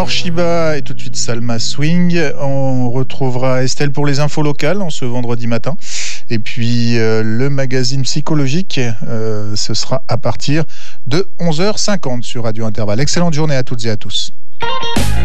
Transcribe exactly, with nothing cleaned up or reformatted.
Morshiba et tout de suite Salma Swing. On retrouvera Estelle pour les infos locales en ce vendredi matin. Et puis euh, le magazine psychologique, euh, ce sera à partir de onze heures cinquante sur Radio Intervalle. Excellente journée à toutes et à tous.